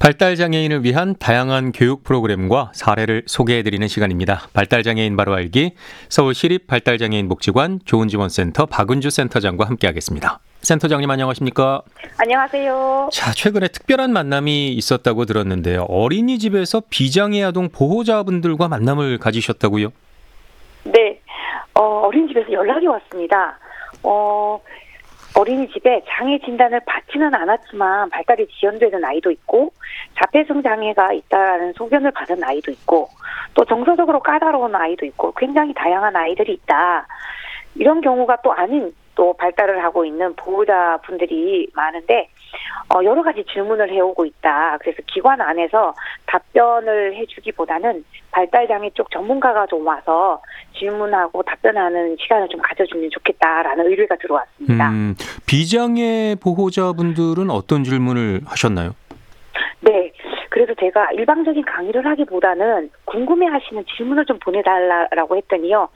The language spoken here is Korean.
발달장애인을 위한 다양한 교육 프로그램과 사례를 소개해드리는 시간입니다. 발달장애인 바로 알기, 서울시립발달장애인 복지관 좋은지원센터 박은주 센터장과 함께하겠습니다. 센터장님 안녕하십니까? 안녕하세요. 자, 최근에 특별한 만남이 있었다고 들었는데요. 어린이집에서 비장애 아동 보호자분들과 만남을 가지셨다고요? 네, 어린이집에서 연락이 왔습니다. 어린이집에 장애 진단을 받지는 않았지만 발달이 지연되는 아이도 있고 자폐성 장애가 있다는 소견을 받은 아이도 있고 또 정서적으로 까다로운 아이도 있고 굉장히 다양한 아이들이 있다. 이런 경우가 또 아닌 또 발달을 하고 있는 보호자분들이 많은데 여러 가지 질문을 해오고 있다. 그래서 기관 안에서 답변을 해주기보다는 발달장애 쪽 전문가가 좀 와서 질문하고 답변하는 시간을 좀 가져주면 좋겠다라는 의뢰가 들어왔습니다. 비장애 보호자분들은 어떤 질문을 하셨나요? 네. 그래서 제가 일방적인 강의를 하기보다는 궁금해하시는 질문을 좀 보내달라고 했더니요.